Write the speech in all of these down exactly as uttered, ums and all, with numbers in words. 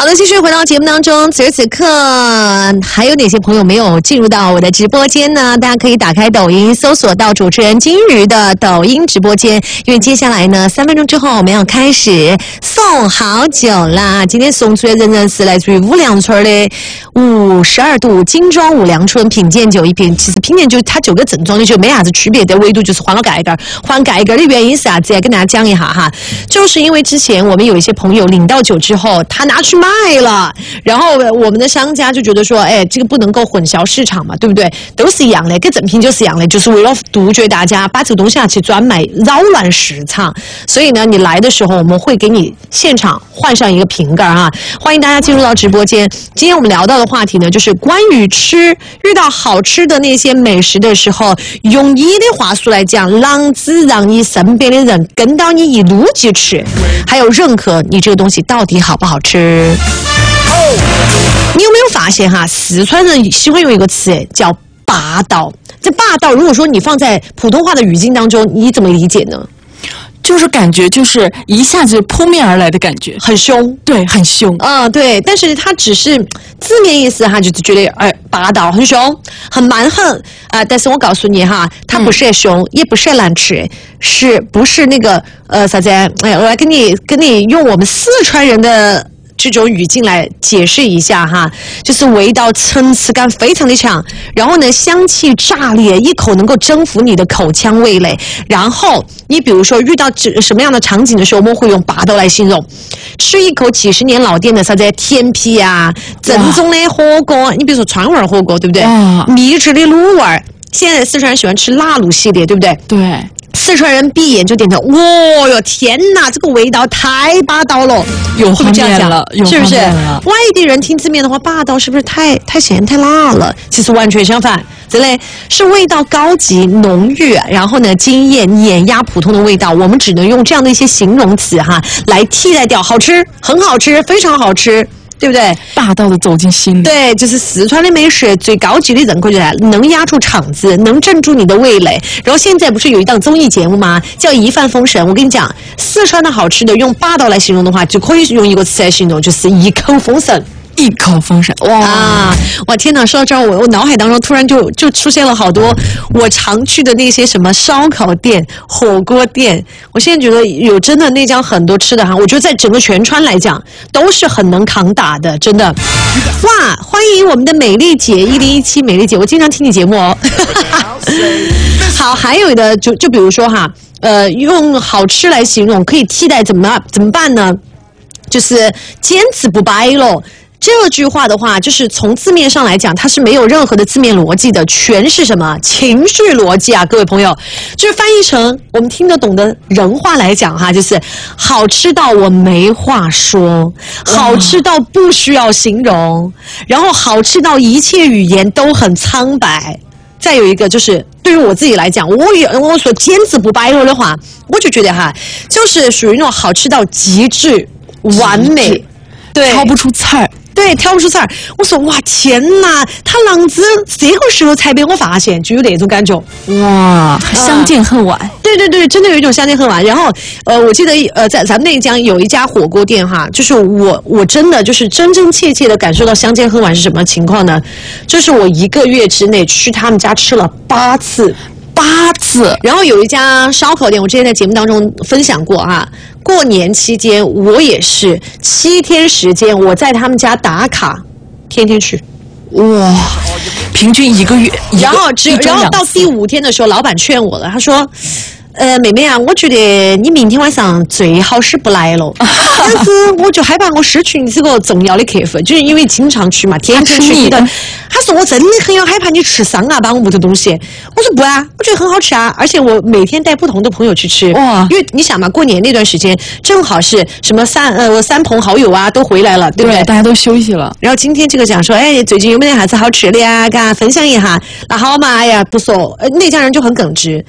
的，继续回到节目当中。此时此刻，还有哪些朋友没有进入到我的直播间呢？大家可以打开抖音，搜索到主持人金鱼的抖音直播间。因为接下来呢，三分钟之后我们要开始送好酒啦。今天送出的仍然是来自于五粮村的五十二度精装五粮春品鉴酒一瓶。其实品鉴酒它酒跟正装的酒没啥子区别的，唯独就是换了盖盖。换盖盖的原因是啥子？跟大家讲一下哈，就是因为之前我们有一些朋友领到酒之后，他拿去卖了，然后我们的商家就觉得说，哎，这个不能够混淆市场嘛，对不对？都是一样的，跟正品就是一样的，就是为了杜绝大家把这个东西啊去专卖，扰乱市场。所以呢，你来的时候我们会给你现场换上一个瓶盖啊！欢迎大家进入到直播间。今天我们聊到的话题呢，就是关于吃，遇到好吃的那些美食的时候，用你的话术来讲，让子让你身边的人跟到你一路去吃，还有认可你这个东西到底好不好吃。你有没有发现哈，四川人喜欢用一个词叫霸道。这霸道如果说你放在普通话的语境当中，你怎么理解呢？ 就是感觉就是一下子扑面而来的感觉， 很凶， 对，很凶啊、呃，对。但是它只是字面意思哈，就是觉得哎霸道、很凶、很蛮横啊、呃。但是我告诉你哈，它不是凶，嗯、也不是难吃，是不是那个呃啥子？哎，我来跟你跟你用我们四川人的这种语境来解释一下哈，就是味道层次感非常的强，然后呢香气炸裂，一口能够征服你的口腔味蕾。然后你比如说遇到什么样的场景的时候，我们会用霸道来形容。吃一口几十年老店的啥子甜皮啊，正宗的火锅，你比如说川味火锅，对不对？秘制的卤味，现在四川人喜欢吃辣卤系列，对不对？ 对。 四川人闭眼就点头，哇哟天哪，这个味道太霸道了， 有画面了， 是不是？外地人听字面的话，霸道是不是太太咸太辣了？其实完全相反，这类是味道高级浓郁，然后呢惊艳碾压普通的味道。我们只能用这样的一些形容词哈来替代掉好吃，很好吃，非常好吃。对不对？ 霸道的走进心里。 对，就是四川的美食最高级的认可，就是能压住场子，能镇住你的味蕾。然后现在不是有一档综艺节目吗？叫《一帆风神》。我跟你讲，四川的好吃的用霸道来形容的话，就可以用一个词来形容，就是一口风神。 一口风神，哇啊！哇天哪！说到这儿，我我脑海当中突然就就出现了好多我常去的那些什么烧烤店、火锅店。我现在觉得有真的那家很多吃的哈，我觉得在整个全川来讲都是很能扛打的，真的。哇！欢迎我们的美丽姐一零一七美丽姐，我经常听你节目哦。好，还有的就就比如说哈，呃，用好吃来形容可以替代怎么怎么办呢？就是坚持不掰喽。这句话的话，就是从字面上来讲，它是没有任何的字面逻辑的，全是什么情绪逻辑啊！各位朋友，就是翻译成我们听得懂的人话来讲哈，就是好吃到我没话说，好吃到不需要形容，然后好吃到一切语言都很苍白。再有一个就是对于我自己来讲，我有我所坚持不掰肉的话，我就觉得哈，就是属于那种好吃到极致、完美，对， 挑不出刺儿。 对，挑不出刺儿。我说哇天哪，他啷子这个时候才被我发现，就有那种感觉。 哇，相见恨晚。 呃、对对对，真的有一种相见恨晚。然后呃，我记得呃，在咱们内江有一家火锅店哈，就是我我真的就是真真切切的感受到相见恨晚是什么情况呢？就是我一个月之内去他们家吃了八次。 八次， 然后有一家烧烤店，我之前在节目当中分享过啊。过年期间，我也是七天时间，我在他们家打卡，天天去。 哇，平均一个月， 然后只有然后到第五天的时候，老板劝我了，他说。呃，妹妹啊，我觉得你明天晚上最好是不来了，但是我就害怕我失去你这个重要的客户，就是因为经常去嘛，天天去的。他说我真的很要害怕你吃伤啊，把我们的东西。我说不啊，我觉得很好吃啊，而且我每天带不同的朋友去吃。哇，因为你想嘛，过年那段时间正好是什么三呃三朋好友啊都回来了，对不对？ 对，大家都休息了。 然后今天这个讲说，哎，最近有没有啥子好吃的呀？给大家分享一下。那好嘛，哎呀，不说，呃，那家人就很耿直。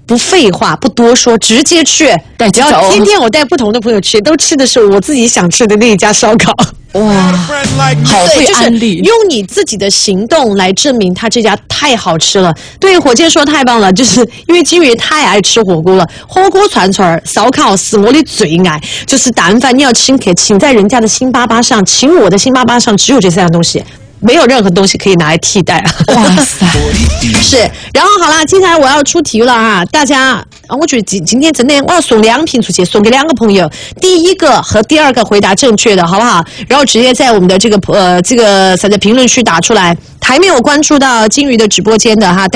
不废话，不多说，直接去。 带走。 然后天天我带不同的朋友去，都吃的是我自己想吃的那一家烧烤。 哇，好会安利， 就是用你自己的行动来证明他这家太好吃了。对，火箭说太棒了，就是因为金鱼太爱吃火锅了，火锅串串、烧烤是我的最爱。就是但凡你要请客，请在人家的辛巴巴上，请我的辛巴巴上，只有这三样东西。没有任何东西可以拿来替代啊！ 哇塞， 是。然后好啦，接下来我要出题了啊！大家，我觉得今今天真的我要送两瓶出去，送给两个朋友，第一个和第二个回答正确的，好不好？然后直接在我们的这个呃这个在评论区打出来。还没有关注到金鱼的直播间的哈。